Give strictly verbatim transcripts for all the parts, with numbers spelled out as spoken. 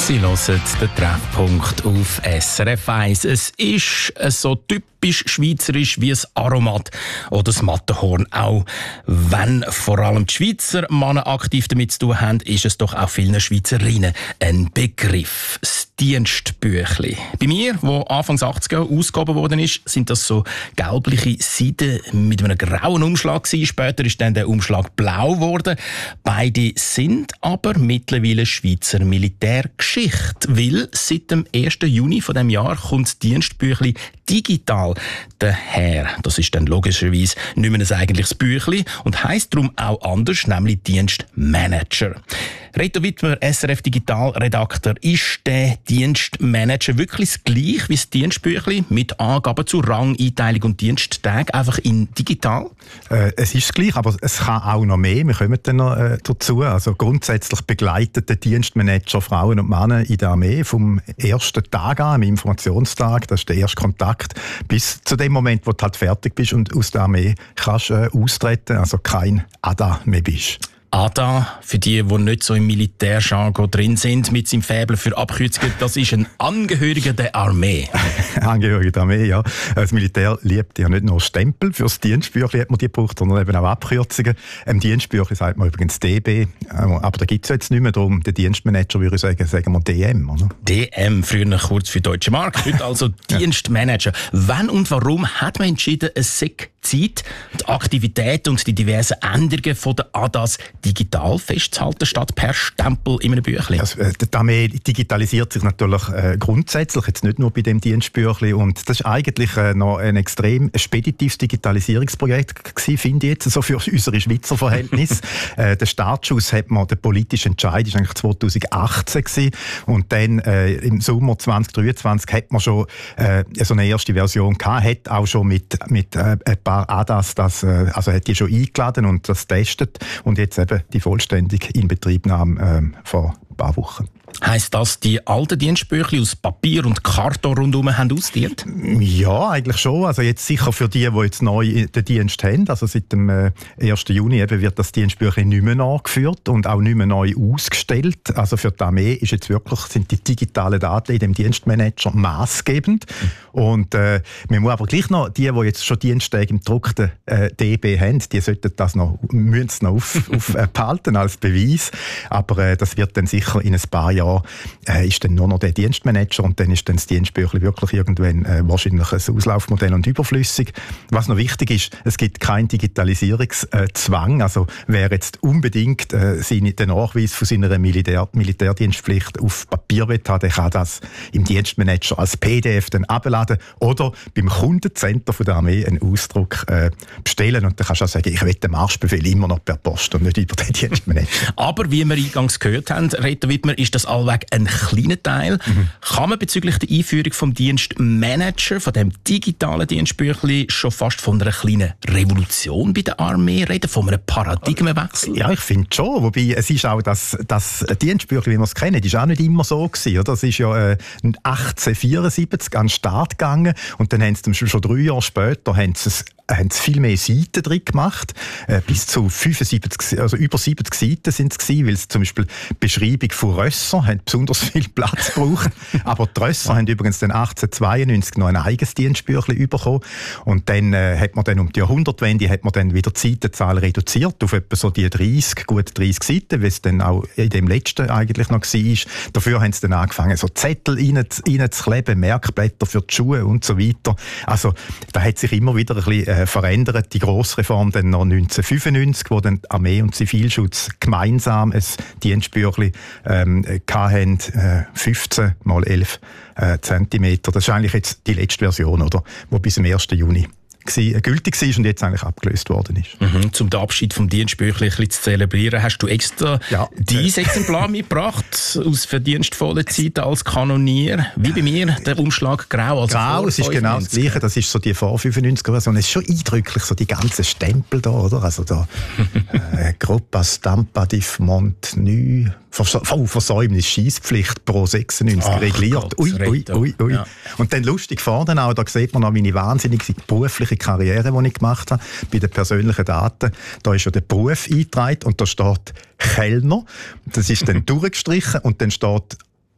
Sie hören den Treffpunkt auf S R F eins. Es ist so typisch schweizerisch wie das Aromat oder das Matterhorn. Auch wenn vor allem die Schweizer Männer aktiv damit zu tun haben, ist es doch auch vielen Schweizerinnen ein Begriff. Das Dienstbüchli. Bei mir, wo Anfang achtziger ausgegeben worden ist, sind das so gelbliche Seiden mit einem grauen Umschlag gewesen. Später ist dann der Umschlag blau geworden. Beide sind aber mittlerweile Schweizer Militärgeschichte, weil seit dem ersten Juni von dem Jahr kommt das Dienstbüchli digital daher. Das ist dann logischerweise nicht mehr ein eigentliches Büchli und heisst darum auch anders, nämlich Dienstmanager. Reto Wittmer, S R F Digitalredakteur, ist der Dienstmanager wirklich das gleiche wie das Dienstbüchli mit Angaben zu Rang, Einteilung und Diensttag, einfach in digital? Äh, es ist das gleiche, aber es kann auch noch mehr. Wir kommen dann noch äh, dazu. Also grundsätzlich begleitet der Dienstmanager Frauen und Männer in der Armee vom ersten Tag an, am Informationstag, das ist der erste Kontakt, bis zu dem Moment, wo du halt fertig bist und aus der Armee kannst äh, austreten, also kein A D A mehr bist. A D A, für die, die nicht so im Militärjargon drin sind, mit seinem Faible für Abkürzungen, das ist ein Angehöriger der Armee. Angehöriger der Armee, ja. Das Militär liebt ja nicht nur Stempel, fürs Dienstbüchlein hat man die gebraucht, sondern eben auch Abkürzungen. Im Dienstbüchlein sagt man übrigens D B, aber da gibt es jetzt nicht mehr darum. Der Dienstmanager würde ich sagen, sagen wir D M, oder? D M, früher kurz für Deutsche Mark, heute also Dienstmanager. Wann und warum hat man entschieden, es sei Zeit, die Aktivität und die diversen Änderungen von der A D As digital festzuhalten, statt per Stempel in einem Büchlein? Also, die Armee digitalisiert sich natürlich äh, grundsätzlich, jetzt nicht nur bei dem Dienstbüchlein. Und das ist eigentlich äh, noch ein extrem speditives Digitalisierungsprojekt gewesen, finde ich jetzt, so für unsere Schweizer Verhältnisse. äh, der Startschuss hat man, der politische Entscheid ist eigentlich zweitausendachtzehn gewesen. Und dann äh, im Sommer zweitausenddreiundzwanzig hat man schon äh, so eine erste Version gehabt, hat auch schon mit, mit äh, ein paar A D As das, äh, also hat die schon eingeladen und das testet und jetzt eben die vollständige Inbetriebnahme äh, vor ein paar Wochen. Heisst das, die alten Dienstbüchlein aus Papier und Karton rundherum haben ausgedient? Ja, eigentlich schon. Also jetzt sicher für die, die jetzt neu den Dienst haben. Also seit dem äh, ersten Juni eben wird das Dienstbüchlein nicht mehr nachgeführt und auch nicht mehr neu ausgestellt. Also für die Armee ist jetzt wirklich, sind die digitalen Daten in dem Dienstmanager maßgebend. Mhm. Und äh, man muss aber gleich noch, die, die jetzt schon Diensttage im gedruckten äh, D B haben, die sollten das noch, müssen es noch auf, auf, äh, behalten als Beweis. Aber äh, das wird dann sicher in ein paar Jahren äh, ist dann nur noch der Dienstmanager und dann ist dann das Dienstbüchlein wirklich irgendwann äh, wahrscheinlich ein Auslaufmodell und überflüssig. Was noch wichtig ist, es gibt keinen Digitalisierungszwang. Also wer jetzt unbedingt äh, seine, den Nachweis von seiner Militär, Militärdienstpflicht auf Papier will haben, der kann das im Dienstmanager als P D F dann abladen oder beim Kundencenter von der Armee einen Ausdruck äh, bestellen und dann kannst du auch sagen, ich will den Marschbefehl immer noch per Post und nicht über den Dienstmanager. Aber wie wir eingangs gehört haben, Reto Wittmer, ist das allweg ein kleiner Teil. Mhm. Kann man bezüglich der Einführung vom Dienstmanager, von dem digitalen Dienstbüchlein, schon fast von einer kleinen Revolution bei der Armee reden, von einem Paradigmenwechsel? Ja, ich finde schon. Wobei, es ist auch das, das Dienstbüchlein, wie wir es kennen, ist auch nicht immer so gewesen, oder? Das ist ja äh, achtzehnhundertvierundsiebzig an den Start gegangen und dann haben sie zum Beispiel schon drei Jahre später haben sie es haben sie viel mehr Seiten drin gemacht. Äh, bis zu fünfundsiebzig, also über siebzig Seiten sind es gewesen, weil sie zum Beispiel Beschreibung von Rösser haben besonders viel Platz gebraucht. Aber die Rösser haben übrigens dann achtzehnhundertzweiundneunzig noch ein eigenes Dienstbüchlein bekommen. Und dann äh, hat man dann um die Jahrhundertwende hat man dann wieder die Seitenzahl reduziert auf etwa so die dreißig, gut dreißig Seiten, wie es dann auch in dem letzten eigentlich noch war. Dafür haben sie dann angefangen, so Zettel rein, reinzukleben, Merkblätter für die Schuhe und so weiter. Also da hat sich immer wieder ein bisschen verändert. Die Grossreform dann noch neunzehnhundertfünfundneunzig, wo dann Armee und Zivilschutz gemeinsam ein Dienstbüchlein ähm, hatten, äh, fünfzehn mal elf äh, Zentimeter. Das ist eigentlich jetzt die letzte Version, oder? Die bis zum ersten Juni gültig war und jetzt eigentlich abgelöst worden ist. Mhm. Um den Abschied vom Dienstbüchlein ein bisschen zu zelebrieren, hast du extra ja. dein Exemplar mitgebracht aus verdienstvollen Zeiten als Kanonier. Wie bei mir, der Umschlag grau. Also grau, es ist genau das Gleiche. Das ist so die vor fünfundneunziger Version. Es ist schon eindrücklich, so die ganzen Stempel da, oder? Also da äh, Gruppa Stampa di Montnü, oh, Versäumnis, Scheisspflicht pro sechsundneunzig Ach regliert. Gott, ui, ui, ui, ui. Ja. Und dann lustig vorne auch, da sieht man noch meine wahnsinnige berufliche Karriere, die ich gemacht habe, bei den persönlichen Daten. Da ist ja der Beruf eingetragen und da steht Kellner. Das ist dann durchgestrichen und dann steht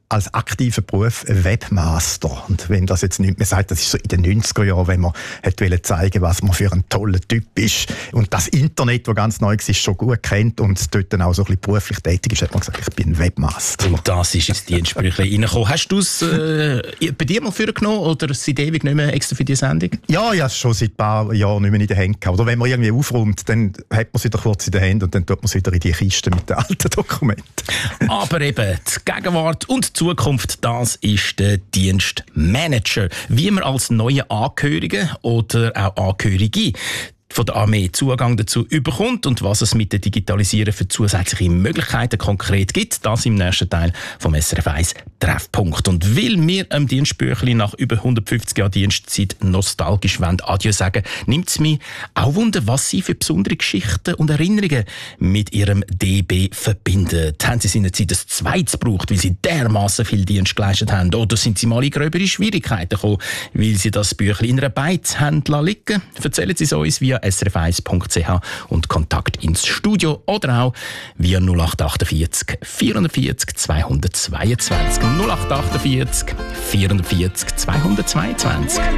als aktiver Beruf ein Webmaster. Und wenn das jetzt nicht mehr sagt, das ist so in den neunziger Jahren, wenn man hat wollte zeigen, was man für ein toller Typ ist und das Internet, das ganz neu ist, schon gut kennt und dort dann auch so ein bisschen beruflich tätig ist, hat man gesagt, ich bin ein Webmaster. Und das ist ins Dienstbüchlein reingekommen. Hast du es äh, bei dir mal vorgenommen oder seit ewig nicht mehr extra für die Sendung? Ja, ich habe es schon seit ein paar Jahren nicht mehr in den Händen gehabt. Oder wenn man irgendwie aufräumt, dann hat man es wieder kurz in den Händen und dann tut man es wieder in die Kiste mit den alten Dokumenten. Aber eben, die Gegenwart und die Zukunft, das ist der Dienstmanager. Wie man als neue Angehörige oder auch Angehörige von der Armee Zugang dazu überkommt und was es mit der Digitalisierung für zusätzliche Möglichkeiten konkret gibt, das im nächsten Teil vom S R F eins Treffpunkt. Und weil wir am Dienstbüchlein nach über hundertfünfzig Jahren Dienstzeit nostalgisch wollen Adieu sagen, nimmt es mich auch Wunder, was Sie für besondere Geschichten und Erinnerungen mit Ihrem D B verbinden. Haben Sie seinerzeit ein zweites gebraucht, weil Sie dermassen viel Dienst geleistet haben? Oder sind Sie mal in gröbere Schwierigkeiten gekommen, weil Sie das Büchlein in einer Beiz haben liegen? Erzählen Sie es uns via s r f eins punkt c h und Kontakt ins Studio oder auch via null acht achtundvierzig vierundvierzig zweihundertzweiundzwanzig null acht achtundvierzig vierundvierzig zweihundertzweiundzwanzig.